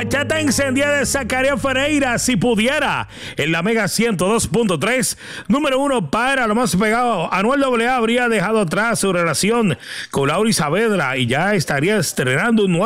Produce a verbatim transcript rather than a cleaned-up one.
Bachata encendida de Zacarías Ferreira, si pudiera, en la Mega ciento dos punto tres. Número uno para lo más pegado. Anuel A A habría dejado atrás su relación con Laura Saavedra y ya estaría estrenando un nuevo